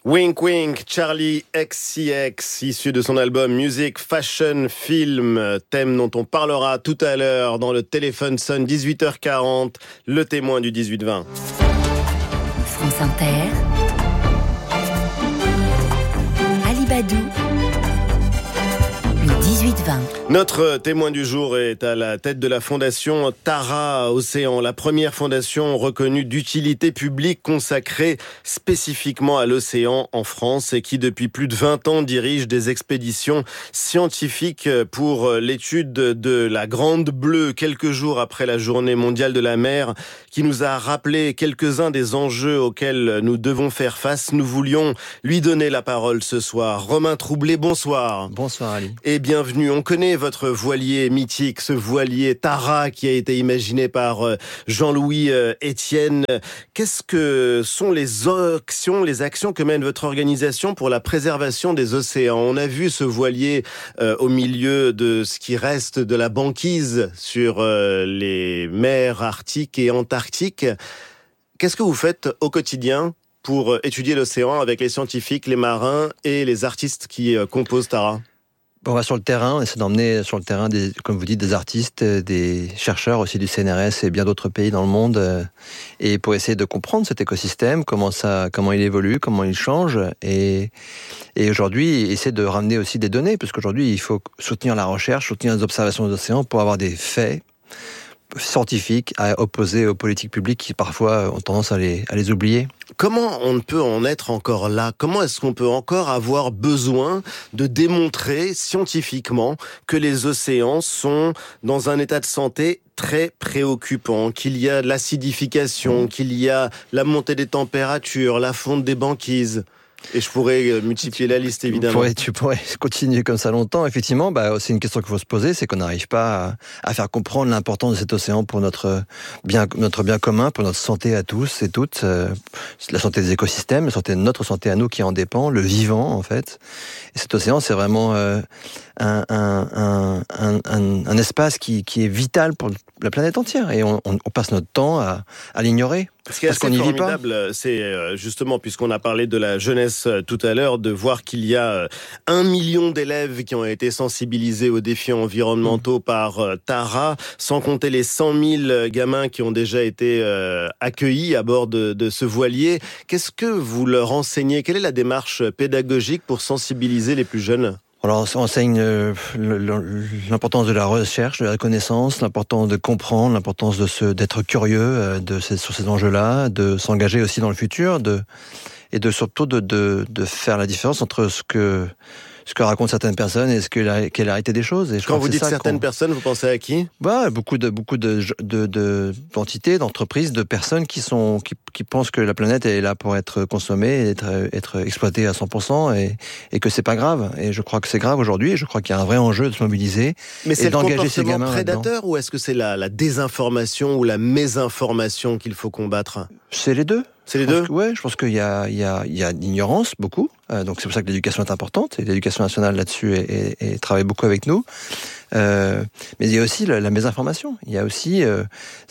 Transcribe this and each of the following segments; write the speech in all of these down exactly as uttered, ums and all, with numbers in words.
Wink Wink, Charlie X C X, issu de son album Music, Fashion, Film, thème dont on parlera tout à l'heure dans le téléphone sonne dix-huit heures quarante, le témoin du dix-huit vingt. France Inter, Alibadou, le dix-huit vingt. Notre témoin du jour est à la tête de la fondation Tara Océan, la première fondation reconnue d'utilité publique consacrée spécifiquement à l'océan en France et qui depuis plus de vingt ans dirige des expéditions scientifiques pour l'étude de la Grande Bleue quelques jours après la journée mondiale de la mer qui nous a rappelé quelques-uns des enjeux auxquels nous devons faire face. Nous voulions lui donner la parole ce soir. Romain Troublé, bonsoir. Bonsoir Ali. Et bienvenue. On connaît votre voilier mythique, ce voilier Tara qui a été imaginé par Jean-Louis Etienne. Qu'est-ce que sont les actions, les actions que mène votre organisation pour la préservation des océans? On a vu ce voilier euh, au milieu de ce qui reste de la banquise sur euh, les mers arctiques et antarctiques. Qu'est-ce que vous faites au quotidien pour étudier l'océan avec les scientifiques, les marins et les artistes qui euh, composent Tara? On va sur le terrain, on essaie d'emmener sur le terrain, des, comme vous dites, des artistes, des chercheurs aussi du C N R S et bien d'autres pays dans le monde, et pour essayer de comprendre cet écosystème, comment ça, comment il évolue, comment il change, et, et aujourd'hui essayer de ramener aussi des données, parce qu'aujourd'hui il faut soutenir la recherche, soutenir les observations des océans pour avoir des faits scientifiques à opposer aux politiques publiques qui parfois ont tendance à les, à les oublier. Comment on peut en être encore là? Comment est-ce qu'on peut encore avoir besoin de démontrer scientifiquement que les océans sont dans un état de santé très préoccupant, qu'il y a de l'acidification, qu'il y a la montée des températures, la fonte des banquises? Et je pourrais multiplier la liste, évidemment. Tu pourrais, tu pourrais continuer comme ça longtemps. Effectivement, bah, c'est une question qu'il faut se poser, c'est qu'on n'arrive pas à, à faire comprendre l'importance de cet océan pour notre bien, notre bien commun, pour notre santé à tous et toutes, euh, la santé des écosystèmes, la santé de notre santé à nous qui en dépend, le vivant, en fait. Et cet océan, c'est vraiment euh, un, un, un, un, un, un espace qui, qui est vital pour la planète entière. Et on, on, on passe notre temps à, à l'ignorer. Ce qui est assez formidable, c'est justement, puisqu'on a parlé de la jeunesse tout à l'heure, de voir qu'il y a un million d'élèves qui ont été sensibilisés aux défis environnementaux mmh. par Tara, sans compter les cent mille gamins qui ont déjà été accueillis à bord de, de ce voilier. Qu'est-ce que vous leur enseignez? Quelle est la démarche pédagogique pour sensibiliser les plus jeunes? Alors, on enseigne l'importance de la recherche, de la connaissance, l'importance de comprendre, l'importance de se, d'être curieux de ces, sur ces enjeux-là, de s'engager aussi dans le futur, de, et de surtout de, de, de faire la différence entre ce que, ce que racontent certaines personnes et ce que la, qu'est la réalité des choses. Et je Quand vous dites certaines qu'on... personnes, vous pensez à qui? Bah, beaucoup de, beaucoup de, de, de, d'entités, d'entreprises, de personnes qui sont, qui, qui pensent que la planète est là pour être consommée, être, être exploitée à cent pour cent et, et que c'est pas grave. Et je crois que c'est grave aujourd'hui et je crois qu'il y a un vrai enjeu de se mobiliser. Mais c'est et d'engager le ces gamins comportement prédateur là-dedans. Ou est-ce que c'est la, la désinformation ou la mésinformation qu'il faut combattre? C'est les deux. C'est les deux? Que, ouais, je pense qu'il y a, il y a, il y a l'ignorance, beaucoup. Euh, donc c'est pour ça que l'éducation est importante. Et l'éducation nationale là-dessus et, et, et travaille beaucoup avec nous. Euh, mais il y a aussi la, la mésinformation. Il y a aussi euh,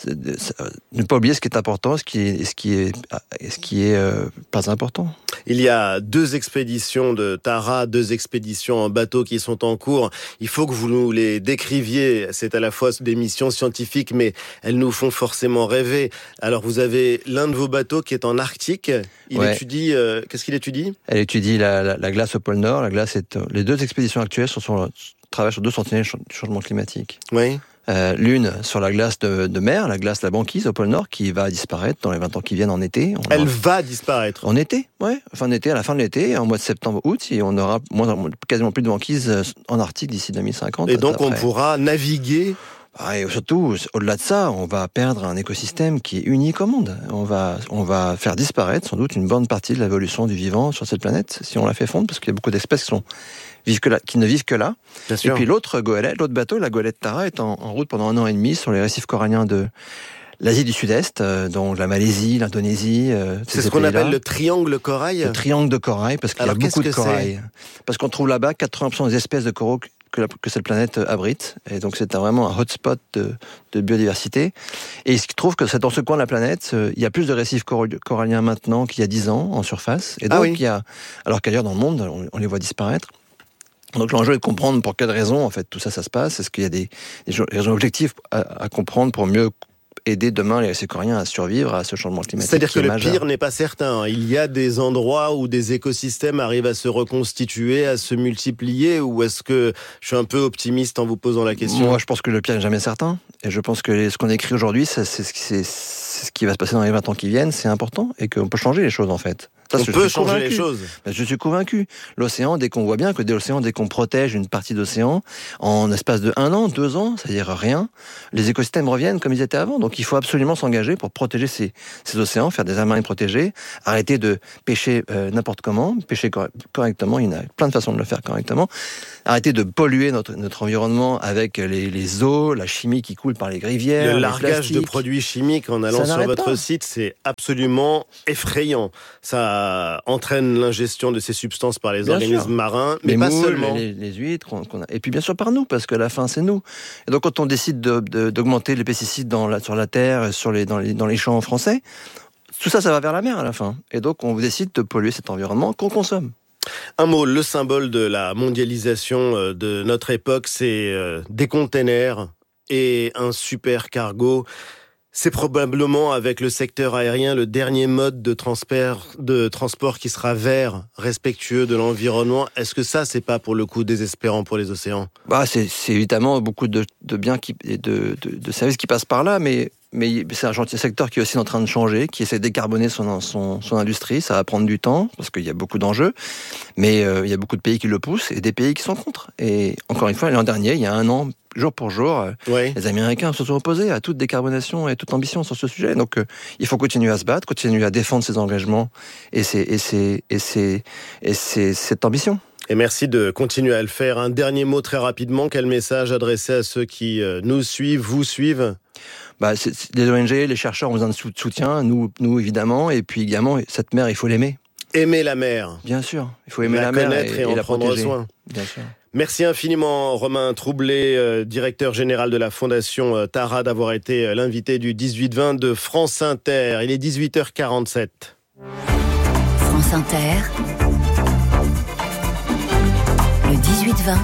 ne pas oublier ce qui est important, ce qui est, ce qui est, ce qui est euh, pas important. Il y a deux expéditions de Tara, deux expéditions en bateau qui sont en cours. Il faut que vous nous les décriviez. C'est à la fois des missions scientifiques, mais elles nous font forcément rêver. Alors vous avez l'un de vos bateaux qui est en Arctique. Il ouais. étudie. Euh, qu'est-ce qu'il étudie? Elle étudie la, la, la glace au pôle Nord. La glace est. Les deux expéditions actuelles sont sur travaillent sur deux sentinelles du changement climatique. Oui. Euh, l'une sur la glace de, de mer, la glace de la banquise au pôle Nord, qui va disparaître dans les vingt ans qui viennent en été. On Elle aura... va disparaître en été, ouais, fin d'été, à la fin de l'été, en mois de septembre-août, et on aura moins, quasiment plus de banquise en Arctique d'ici deux mille cinquante. Et donc après. On pourra naviguer. Et surtout, au-delà de ça, on va perdre un écosystème qui est unique au monde. On va, on va faire disparaître sans doute une bonne partie de l'évolution du vivant sur cette planète, si on la fait fondre, parce qu'il y a beaucoup d'espèces qui, sont, vivent que là, qui ne vivent que là. Bien et sûr. Puis l'autre goélette, l'autre bateau, la goélette Tara, est en, en route pendant un an et demi sur les récifs coralliens de l'Asie du Sud-Est, euh, dont la Malaisie, l'Indonésie. Euh, c'est ce qu'on appelle le triangle corail. Le triangle de corail, parce qu'il Alors, y a beaucoup de corail. C'est parce qu'on trouve là-bas quatre-vingts pour cent des espèces de coraux que, la, que cette planète abrite. Et donc c'est un, vraiment un hotspot de, de biodiversité. Et il se trouve que c'est dans ce coin de la planète, il y a plus de récifs coralliens maintenant qu'il y a dix ans en surface. Et donc ah oui. il y a, alors qu'ailleurs dans le monde, on, on les voit disparaître. Donc l'enjeu est de comprendre pour quelles raisons en fait tout ça ça se passe. Est-ce qu'il y a des, des raisons objectives à, à comprendre pour mieux aider demain les récifs coralliens à survivre à ce changement climatique? C'est-à-dire que le majeur. Pire n'est pas certain. Il y a des endroits où des écosystèmes arrivent à se reconstituer, à se multiplier, ou est-ce que je suis un peu optimiste en vous posant la question? Moi, je pense que le pire n'est jamais certain. Et je pense que ce qu'on écrit aujourd'hui, c'est, c'est, c'est, c'est ce qui va se passer dans les vingt ans qui viennent, c'est important, et qu'on peut changer les choses en fait. Ça, on peut changer convaincu. les choses. Je suis convaincu. L'océan, dès qu'on voit bien que dès l'océan, dès qu'on protège une partie d'océan, en espace de un an, deux ans, c'est-à-dire rien, les écosystèmes reviennent comme ils étaient avant. Donc il faut absolument s'engager pour protéger ces, ces océans, faire des aires marines protégées, arrêter de pêcher euh, n'importe comment, pêcher cor- correctement, il y a plein de façons de le faire correctement, arrêter de polluer notre, notre environnement avec les, les eaux, la chimie qui coule par les rivières, le largage de produits chimiques en allant sur votre pas. site, c'est absolument effrayant. Ça entraîne l'ingestion de ces substances par les bien organismes sûr. marins, mais les pas moules, seulement. Les, les huîtres, qu'on, qu'on a... et puis bien sûr par nous, parce que la fin c'est nous. Et donc quand on décide de, de, d'augmenter les pesticides dans la, sur la terre, sur les, dans, les, dans les champs français, tout ça, ça va vers la mer à la fin. Et donc on décide de polluer cet environnement qu'on consomme. Un mot, le symbole de la mondialisation de notre époque, c'est des containers et un super cargo. C'est probablement avec le secteur aérien le dernier mode de transport, de transport qui sera vert, respectueux de l'environnement. Est-ce que ça, c'est pas pour le coup désespérant pour les océans? Bah, c'est, c'est évidemment beaucoup de, de biens qui, et de, de, de services qui passent par là, mais, mais c'est un chantier secteur qui est aussi en train de changer, qui essaie de décarboner son, son, son industrie. Ça va prendre du temps, parce qu'il y a beaucoup d'enjeux, mais euh, il y a beaucoup de pays qui le poussent et des pays qui sont contre. Et encore une fois, l'an dernier, il y a un an, jour pour jour, oui. les Américains se sont opposés à toute décarbonation et toute ambition sur ce sujet. Donc, euh, il faut continuer à se battre, continuer à défendre ses engagements et, ses, et, ses, et, ses, et ses, cette ambition. Et merci de continuer à le faire. Un dernier mot très rapidement. Quel message adresser à ceux qui nous suivent, vous suivent? Bah, c'est, c'est, les O N G, les chercheurs ont besoin de soutien, nous, nous évidemment, et puis également, cette mer, il faut l'aimer. Aimer la mer. Bien sûr, il faut aimer la, la mer et, et en et la prendre protéger. soin. Bien sûr. Merci infiniment Romain Troublé, euh, directeur général de la Fondation euh, Tara, d'avoir été euh, l'invité du dix-huit vingt de France Inter. Il est dix-huit heures quarante-sept. France Inter, le dix-huit vingt,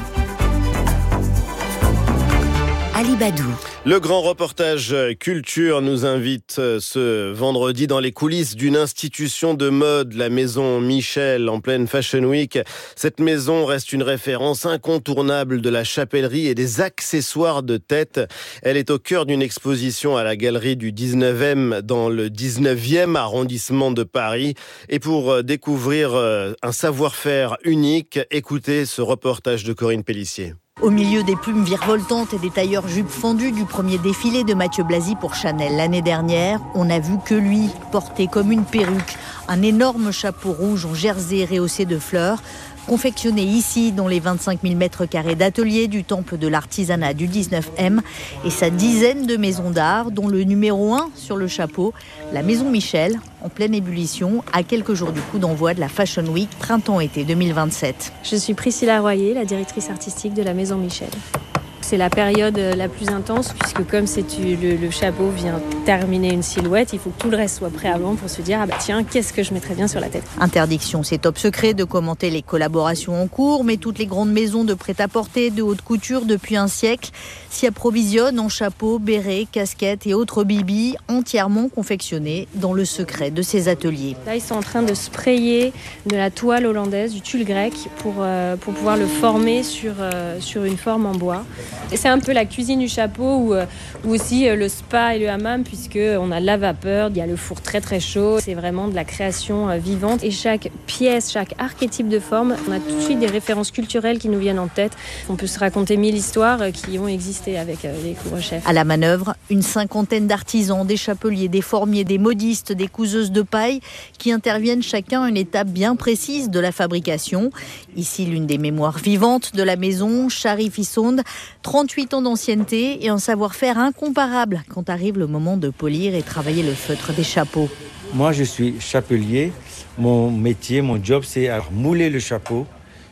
Ali Badou. Le grand reportage culture nous invite ce vendredi dans les coulisses d'une institution de mode, la Maison Michel, en pleine Fashion Week. Cette maison reste une référence incontournable de la chapellerie et des accessoires de tête. Elle est au cœur d'une exposition à la galerie du dix-neuvième dans le dix-neuvième arrondissement de Paris. Et pour découvrir un savoir-faire unique, écoutez ce reportage de Corinne Pellissier. Au milieu des plumes virevoltantes et des tailleurs jupes fendues du premier défilé de Mathieu Blasi pour Chanel l'année dernière, on n'a vu que lui, porté comme une perruque, un énorme chapeau rouge en jersey rehaussé de fleurs, confectionné ici dans les vingt-cinq mille mètres carrés d'atelier du temple de l'artisanat du dix-neuvième et sa dizaine de maisons d'art, dont le numéro un sur le chapeau, la Maison Michel, en pleine ébullition, à quelques jours du coup d'envoi de la Fashion Week printemps-été deux mille vingt-sept. Je suis Priscilla Royer, la directrice artistique de la Maison Michel. C'est la période la plus intense puisque comme c'est le, le chapeau vient terminer une silhouette, il faut que tout le reste soit prêt avant pour se dire ah bah tiens, qu'est-ce que je mettrais bien sur la tête. Interdiction, c'est top secret de commenter les collaborations en cours, mais toutes les grandes maisons de prêt-à-porter, de haute couture depuis un siècle s'y approvisionnent en chapeaux, bérets, casquettes et autres bibis entièrement confectionnés dans le secret de ces ateliers. Là, ils sont en train de sprayer de la toile hollandaise, du tulle grec pour, euh, pour pouvoir le former sur, euh, sur une forme en bois. Et c'est un peu la cuisine du chapeau ou, ou aussi le spa et le hammam puisqu'on a la vapeur, il y a le four très très chaud. C'est vraiment de la création vivante et chaque pièce, chaque archétype de forme, on a tout de suite des références culturelles qui nous viennent en tête. On peut se raconter mille histoires qui ont existé avec les couvre-chefs. À la manœuvre, une cinquantaine d'artisans, des chapeliers, des formiers, des modistes, des couseuses de paille qui interviennent chacun à une étape bien précise de la fabrication. Ici, l'une des mémoires vivantes de la maison, Sharif Issonde, trente-huit ans d'ancienneté et un savoir-faire incomparable quand arrive le moment de polir et travailler le feutre des chapeaux. Moi, je suis chapelier. Mon métier, mon job, c'est à mouler le chapeau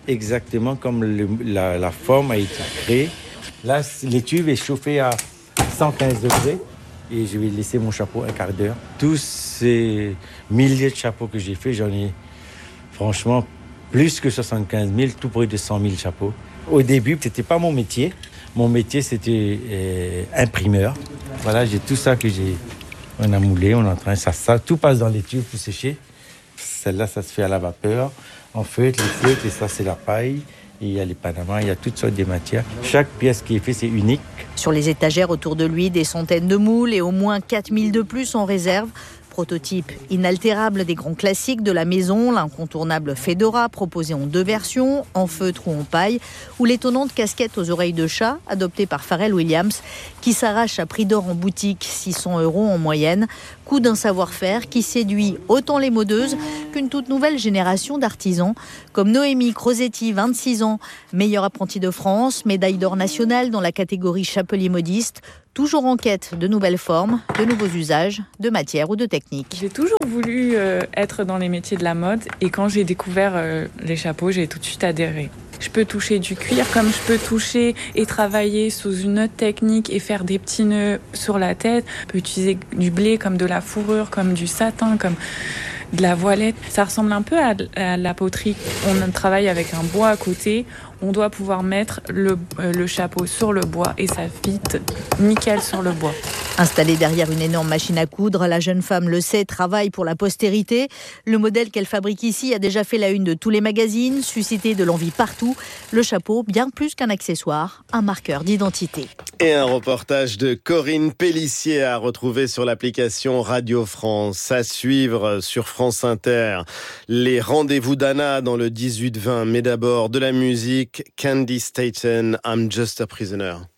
exactement comme le, la, la forme a été créée. Là, l'étui est chauffé à cent quinze degrés et je vais laisser mon chapeau un quart d'heure. Tous ces milliers de chapeaux que j'ai faits, j'en ai franchement plus que soixante-quinze mille, tout près de cent mille chapeaux. Au début, ce n'était pas mon métier. Mon métier, c'était euh, imprimeur. Voilà, j'ai tout ça que j'ai... On a moulé, on est en train... Ça, ça, tout passe dans l'étui pour sécher. Celle-là, ça se fait à la vapeur. En feutre, les feutres, et ça, c'est la paille. Et il y a les panamas, il y a toutes sortes de matières. Chaque pièce qui est faite, c'est unique. Sur les étagères autour de lui, des centaines de moules et au moins quatre mille de plus en réserve. Prototype inaltérable des grands classiques de la maison, l'incontournable Fedora proposé en deux versions, en feutre ou en paille, ou l'étonnante casquette aux oreilles de chat adoptée par Pharrell Williams qui s'arrache à prix d'or en boutique, six cents euros en moyenne. Coût d'un savoir-faire qui séduit autant les modeuses qu'une toute nouvelle génération d'artisans comme Noémie Crosetti, vingt-six ans, meilleure apprentie de France, médaille d'or nationale dans la catégorie chapelier modiste. Toujours en quête de nouvelles formes, de nouveaux usages, de matières ou de techniques. J'ai toujours voulu euh, être dans les métiers de la mode et quand j'ai découvert euh, les chapeaux, j'ai tout de suite adhéré. Je peux toucher du cuir comme je peux toucher et travailler sous une autre technique et faire des petits nœuds sur la tête. Je peux utiliser du blé comme de la fourrure, comme du satin, comme de la voilette. Ça ressemble un peu à, à la poterie. On travaille avec un bois à côté. On doit pouvoir mettre le, euh, le chapeau sur le bois et ça fit nickel sur le bois. Installée derrière une énorme machine à coudre, la jeune femme le sait, travaille pour la postérité. Le modèle qu'elle fabrique ici a déjà fait la une de tous les magazines, suscité de l'envie partout. Le chapeau, bien plus qu'un accessoire, un marqueur d'identité. Et un reportage de Corinne Pellissier à retrouver sur l'application Radio France. À suivre sur France Inter. Les rendez-vous d'Anna dans le dix-huit vingt. Mais d'abord, de la musique. Candy Staten, I'm Just a Prisoner.